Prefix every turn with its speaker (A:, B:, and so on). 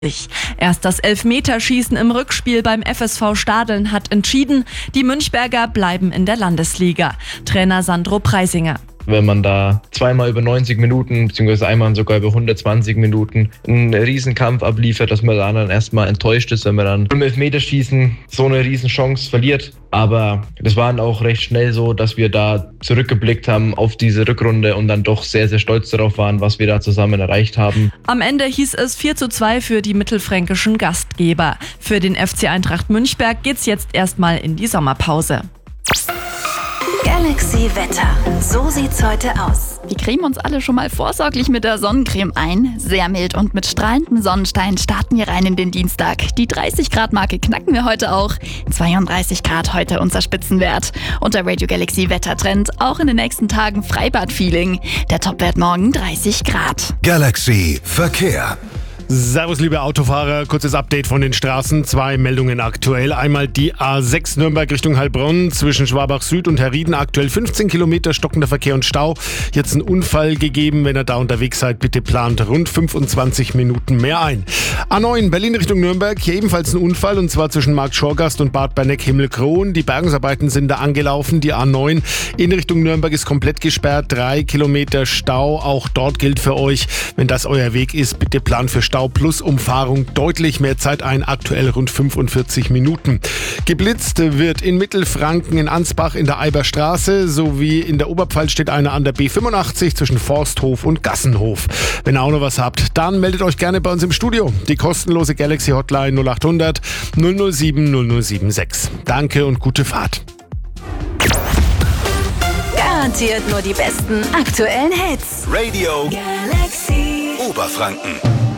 A: Erst das Elfmeterschießen im Rückspiel beim FSV Stadeln hat entschieden, die Münchberger bleiben in der Landesliga. Trainer Sandro Preisinger.
B: Wenn man da zweimal über 90 Minuten, beziehungsweise einmal sogar über 120 Minuten einen Riesenkampf abliefert, dass man dann erstmal enttäuscht ist, wenn man dann im Elfmeterschießen so eine Riesenchance verliert. Aber das war dann auch recht schnell so, dass wir da zurückgeblickt haben auf diese Rückrunde und dann doch sehr, sehr stolz darauf waren, was wir da zusammen erreicht haben.
A: Am Ende hieß es 4:2 für die mittelfränkischen Gastgeber. Für den FC Eintracht Münchberg geht's jetzt erstmal in die Sommerpause.
C: Galaxy Wetter. So sieht's heute aus.
D: Wir cremen uns alle schon mal vorsorglich mit der Sonnencreme ein. Sehr mild und mit strahlendem Sonnenschein starten wir rein in den Dienstag. Die 30-Grad-Marke knacken wir heute auch. 32 Grad heute unser Spitzenwert. Und der Radio Galaxy Wettertrend auch in den nächsten Tagen Freibad-Feeling. Der Topwert morgen 30 Grad.
E: Galaxy Verkehr.
F: Servus, liebe Autofahrer. Kurzes Update von den Straßen. 2 Meldungen aktuell. Einmal die A6 Nürnberg Richtung Heilbronn zwischen Schwabach Süd und Herrieden. Aktuell 15 Kilometer stockender Verkehr und Stau. Jetzt ein Unfall gegeben. Wenn ihr da unterwegs seid, bitte plant rund 25 Minuten mehr ein. A9 Berlin Richtung Nürnberg. Hier ebenfalls ein Unfall und zwar zwischen Markt Schorgast und Bad Berneck-Himmelkron. Die Bergungsarbeiten sind da angelaufen. Die A9 in Richtung Nürnberg ist komplett gesperrt. 3 Kilometer Stau. Auch dort gilt für euch, wenn das euer Weg ist, bitte plant für Stau plus Umfahrung deutlich mehr Zeit ein, aktuell rund 45 Minuten. Geblitzt wird in Mittelfranken, in Ansbach in der Eiberstraße sowie in der Oberpfalz steht einer an der B85 zwischen Forsthof und Gassenhof. Wenn ihr auch noch was habt, dann meldet euch gerne bei uns im Studio. Die kostenlose Galaxy Hotline 0800 007 0076. Danke und gute Fahrt.
C: Garantiert nur die besten aktuellen Hits.
E: Radio
C: Galaxy
E: Oberfranken.